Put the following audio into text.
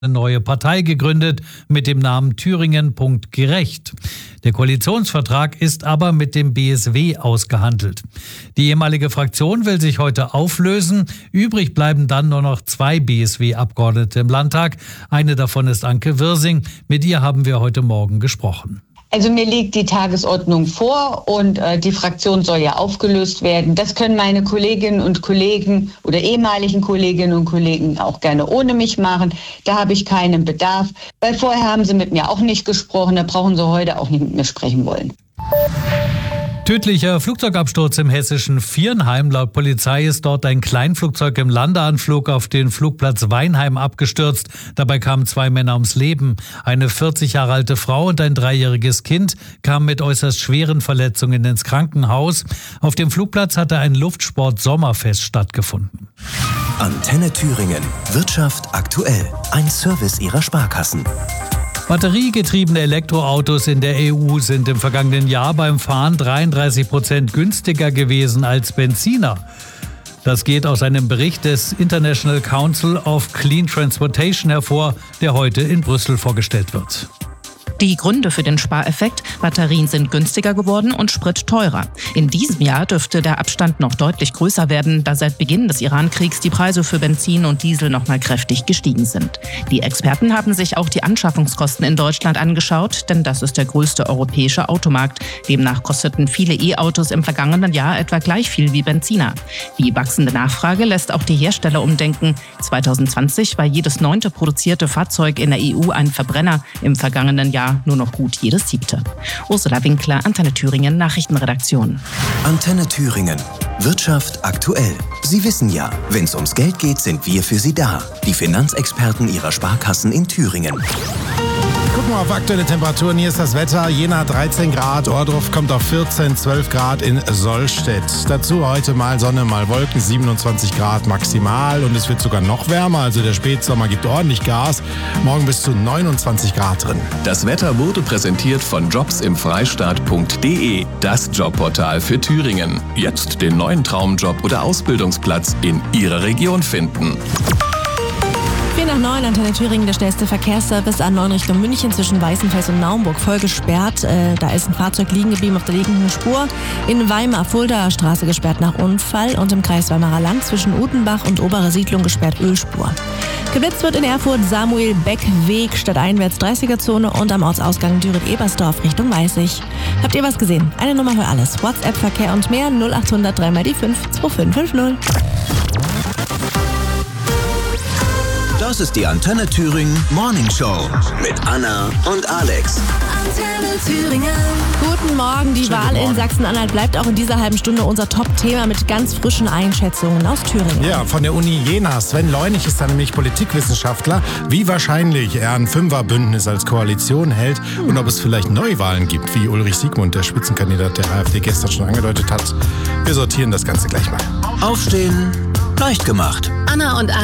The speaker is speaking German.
eine neue Partei gegründet mit dem Namen Thüringen.gerecht. Der Koalitionsvertrag ist aber mit dem BSW ausgehandelt. Die ehemalige Fraktion will sich heute auflösen. Übrig bleiben dann nur noch 2 BSW-Abgeordnete im Landtag. Eine davon ist Anke Wirsing. Mit ihr haben wir heute Morgen gesprochen. Also mir liegt die Tagesordnung vor und die Fraktion soll ja aufgelöst werden. Das können meine Kolleginnen und Kollegen oder ehemaligen Kolleginnen und Kollegen auch gerne ohne mich machen. Da habe ich keinen Bedarf, weil vorher haben sie mit mir auch nicht gesprochen. Da brauchen sie heute auch nicht mit mir sprechen wollen. Tödlicher Flugzeugabsturz im hessischen Viernheim. Laut Polizei ist dort ein Kleinflugzeug im Landeanflug auf den Flugplatz Weinheim abgestürzt. Dabei kamen 2 Männer ums Leben. Eine 40 Jahre alte Frau und ein 3-jähriges Kind kamen mit äußerst schweren Verletzungen ins Krankenhaus. Auf dem Flugplatz hatte ein Luftsport-Sommerfest stattgefunden. Antenne Thüringen. Wirtschaft aktuell. Ein Service Ihrer Sparkassen. Batteriegetriebene Elektroautos in der EU sind im vergangenen Jahr beim Fahren 33% günstiger gewesen als Benziner. Das geht aus einem Bericht des International Council of Clean Transportation hervor, der heute in Brüssel vorgestellt wird. Die Gründe für den Spareffekt: Batterien sind günstiger geworden und Sprit teurer. In diesem Jahr dürfte der Abstand noch deutlich größer werden, da seit Beginn des Iran-Kriegs die Preise für Benzin und Diesel noch mal kräftig gestiegen sind. Die Experten haben sich auch die Anschaffungskosten in Deutschland angeschaut, denn das ist der größte europäische Automarkt. Demnach kosteten viele E-Autos im vergangenen Jahr etwa gleich viel wie Benziner. Die wachsende Nachfrage lässt auch die Hersteller umdenken. 2020 war jedes 9. produzierte Fahrzeug in der EU ein Verbrenner, im vergangenen Jahr nur noch gut jedes 7. Ursula Winkler, Antenne Thüringen, Nachrichtenredaktion. Antenne Thüringen. Wirtschaft aktuell. Sie wissen ja, wenn es ums Geld geht, sind wir für Sie da. Die Finanzexperten Ihrer Sparkassen in Thüringen. Gucken wir auf aktuelle Temperaturen. Hier ist das Wetter. Jena 13 Grad, Ohrdruf kommt auf 14, 12 Grad in Sollstedt. Dazu heute mal Sonne, mal Wolken, 27 Grad maximal. Und es wird sogar noch wärmer, also der Spätsommer gibt ordentlich Gas. Morgen bis zu 29 Grad drin. Das Wetter wurde präsentiert von jobsimfreistaat.de, das Jobportal für Thüringen. Jetzt den neuen Traumjob oder Ausbildungsplatz in Ihrer Region finden. 8:45, Antenne Thüringen, der schnellste Verkehrsservice A9 Richtung München zwischen Weißenfels und Naumburg voll gesperrt. Da ist ein Fahrzeug liegen geblieben auf der liegenden Spur. In Weimar-Fuldaer Straße gesperrt nach Unfall und im Kreis Weimarer Land zwischen Utenbach und Obere Siedlung gesperrt Ölspur. Geblitzt wird in Erfurt Samuel-Beck-Weg stadteinwärts 30er-Zone und am Ortsausgang Düret-Ebersdorf Richtung Weißig. Habt ihr was gesehen? Eine Nummer für alles. WhatsApp, Verkehr und mehr 0800 3x5 2550. Das ist die Antenne Thüringen Morning Show mit Anna und Alex. Antenne Thüringen. Guten Morgen. Die Wahl in Sachsen-Anhalt bleibt auch in dieser halben Stunde unser Top-Thema mit ganz frischen Einschätzungen aus Thüringen. Ja, von der Uni Jena. Sven Leunig ist da nämlich Politikwissenschaftler. Wie wahrscheinlich er ein Fünferbündnis als Koalition hält und ob es vielleicht Neuwahlen gibt, wie Ulrich Siegmund, der Spitzenkandidat der AfD, gestern schon angedeutet hat. Wir sortieren das Ganze gleich mal. Aufstehen, leicht gemacht. Anna und